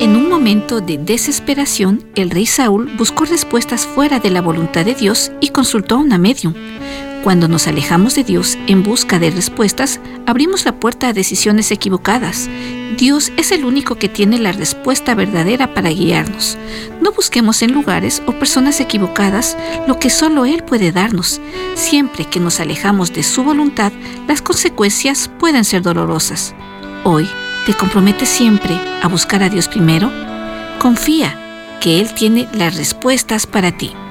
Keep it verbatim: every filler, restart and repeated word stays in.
En un momento de desesperación, el rey Saúl buscó respuestas fuera de la voluntad de Dios y consultó a una médium. Cuando nos alejamos de Dios en busca de respuestas, abrimos la puerta a decisiones equivocadas. Dios es el único que tiene la respuesta verdadera para guiarnos. No busquemos en lugares o personas equivocadas lo que solo Él puede darnos. Siempre que nos alejamos de su voluntad, las consecuencias pueden ser dolorosas. Hoy, ¿te comprometes siempre a buscar a Dios primero? Confía que Él tiene las respuestas para ti.